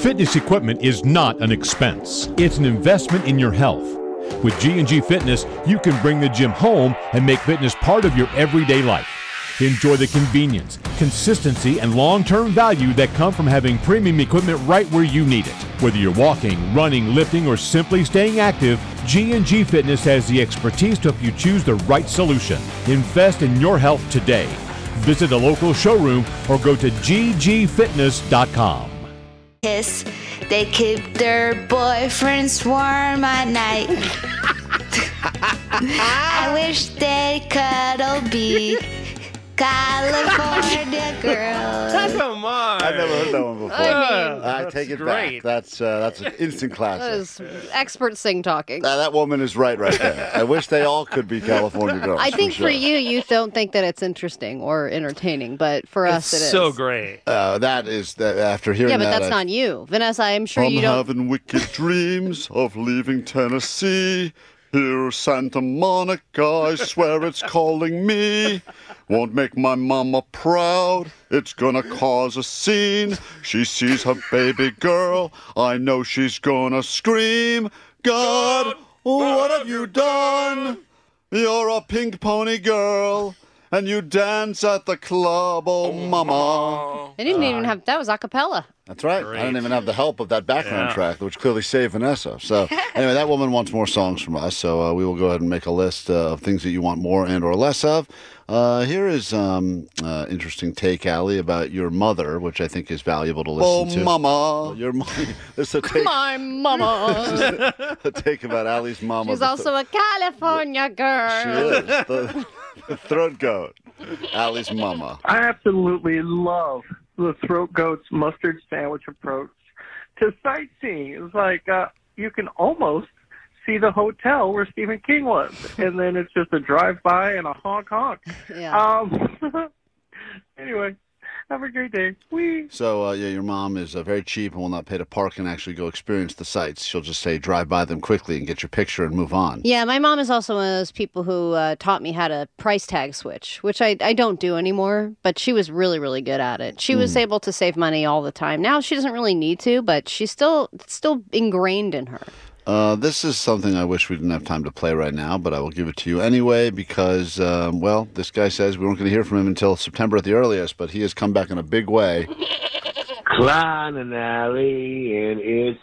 Fitness equipment is not an expense. It's an investment in your health. With G&G Fitness, you can bring the gym home and make fitness part of your everyday life. Enjoy the convenience, consistency, and long-term value that come from having premium equipment right where you need it. Whether you're walking, running, lifting, or simply staying active, G&G Fitness has the expertise to help you choose the right solution. Invest in your health today. Visit a local showroom or go to ggfitness.com. Kiss. They keep their boyfriends warm at night. I wish they cuddle be California girl. Come on. I've never heard that one before. I take it great. back. That's an instant classic. That is expert sing talking. That woman is right there. I wish they all could be California girls. I think for for sure. you don't think that it's interesting or entertaining, but for us it is. So great. That is after hearing Yeah, but that. that's not you. Vanessa, I'm sure I'm you don't. having wicked dreams of leaving Tennessee. Here, Santa Monica, I swear it's calling me. Won't make my mama proud. It's gonna cause a scene. She sees her baby girl. I know she's gonna scream. God, what have you done? You're a pink pony girl. And you dance at the club, oh mama. They didn't even have, that was a cappella. That's right. Great. I didn't even have the help of that background Yeah. track, which clearly saved Vanessa. So anyway, that woman wants more songs from us. So we will go ahead and make a list of things that you want more and or less of. Here is interesting take, Allie, about your mother, which I think is valuable to listen to. Oh, mama. Your mom. This is a take, My mama. a take about Allie's mama. She's also a California girl. She is. The throat goat. Allie's mama. I absolutely love the Throat Goat's mustard sandwich approach to sightseeing. It's like you can almost see the hotel where Stephen King was, and then it's just a drive-by and a honk-honk. Yeah. Anyway, have a great day. Whee! So, your mom is very cheap and will not pay to park and actually go experience the sights. She'll just say, drive by them quickly and get your picture and move on. Yeah, my mom is also one of those people who taught me how to price tag switch, which I don't do anymore, but she was really, really good at it. She was able to save money all the time. Now she doesn't really need to, but she's still ingrained in her. This is something I wish we didn't have time to play right now, but I will give it to you anyway because, this guy says we weren't going to hear from him until September at the earliest, but he has come back in a big way. Climb an alley and it's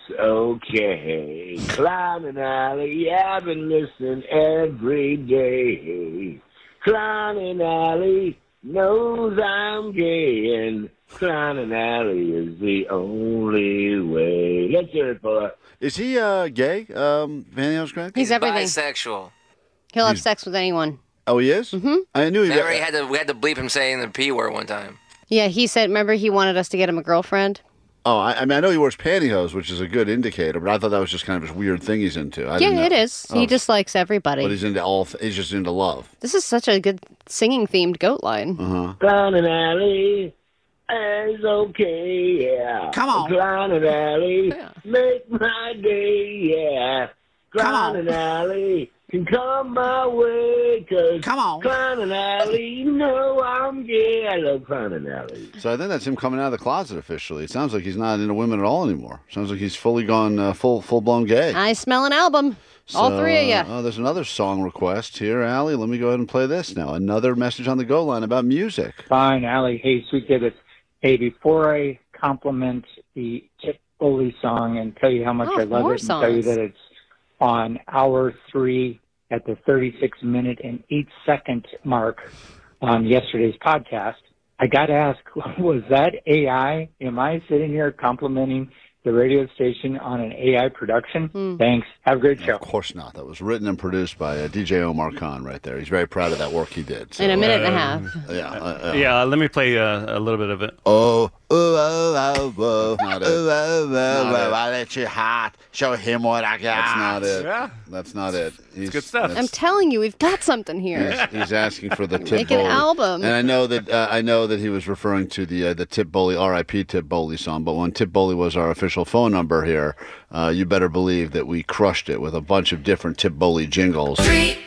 okay. Climb an alley, yeah, I've been listening every day. Climb an alley knows I'm gay, and climb an alley is the only way. Let's hear it for Is he gay, Vanille's Greg? He's everything. Bisexual. He'll have sex with anyone. Oh, he is? Mm-hmm. I knew he Remember, we had to bleep him saying the P word one time. Yeah, he said, remember he wanted us to get him a girlfriend? Oh, I mean, I know he wears pantyhose, which is a good indicator, but I thought that was just kind of this weird thing he's into. Yeah, it is. He just likes everybody. But he's into he's just into love. This is such a good singing-themed goat line. Climb an alley is okay, yeah. Come on. Climb an alley, make my day, yeah. Climb an alley can come my way, 'cause Come on. climb an alley, you know I'm gay. I love climbing alley. So I think that's him coming out of the closet officially. It sounds like he's not into women at all anymore. Sounds like he's fully gone full-blown gay. I smell an album. All three of you. Oh, there's another song request here, Allie. Let me go ahead and play this now. Another message on the Go line about music. Fine, Allie. Hey, Sweet Divots. Hey, before I compliment the Tip Foley song and tell you how much I love more it and tell you songs. that it's on hour 3 at the 36-minute and 8-second mark on yesterday's podcast, I got to ask, was that AI? Am I sitting here complimenting the radio station on an AI production? Thanks. Have a great show. Of course not. That was written and produced by DJ Omar Khan right there. He's very proud of that work he did. So, In a minute and a half. Yeah, let me play a little bit of it. Not it. I let you hot. Show him what I got. That's not it. Yeah. That's not it. He's, good stuff. I'm telling you, we've got something here. He's asking for the Tip Make an Bowley. album. And I know that he was referring to the Tip Bowley, R.I.P. Tip Bowley song. But when Tip Bowley was our official phone number here, you better believe that we crushed it with a bunch of different Tip Bowley jingles. 3,